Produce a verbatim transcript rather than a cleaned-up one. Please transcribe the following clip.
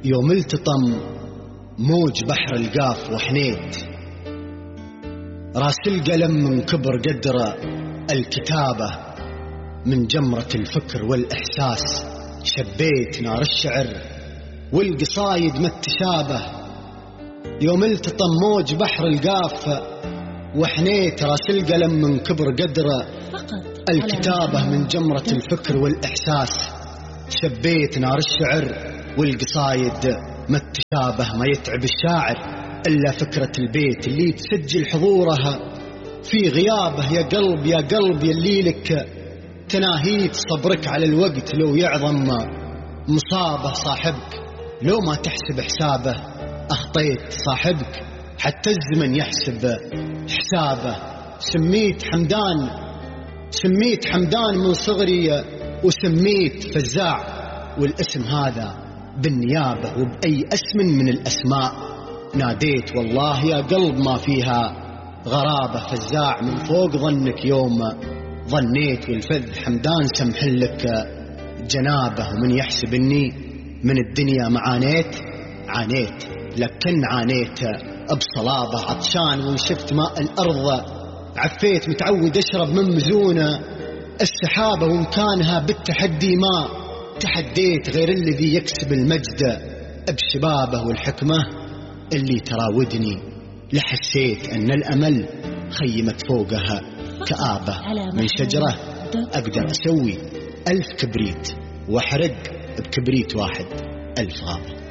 يوم التطم موج بحر القاف وحنيت، راس القلم من كبر قدر الكتابة، من جمرة الفكر والإحساس شبيت نار الشعر والقصايد ما التشابه. يوم التطم موج بحر القاف وحنيت، راس القلم من كبر قدر الكتابة، من جمرة الفكر والإحساس شبيت نار الشعر والقصايد ما التشابه. ما يتعب الشاعر إلا فكرة البيت اللي تسجل حضورها في غيابه. يا قلب يا قلب يلي لك تناهيت صبرك على الوقت، لو يعظم مصابه صاحبك لو ما تحسب حسابه. أخطيت صاحبك حتى الزمن يحسب حسابه. سميت حمدان سميت حمدان من صغري وسميت فزاع، والاسم هذا بالنيابة وبأي اسم من الأسماء ناديت. والله يا قلب ما فيها غرابة، فزاع من فوق ظنك يوم ظنيت، والفذ حمدان سمح لك جنابه. ومن يحسب اني من الدنيا معانيت عانيت، لكن عانيت بصلابة. عطشان وان شفت ماء الأرض عفيت، متعود أشرب من مزونة السحابة، وإن كانها بالتحدي ما تحديت. غير الذي يكسب المجد بشبابه والحكمة اللي تراودني، لحسيت أن الأمل خيمت فوقها كآبة. من شجرة أقدر أسوي ألف كبريت وأحرق بكبريت واحد ألف غابة.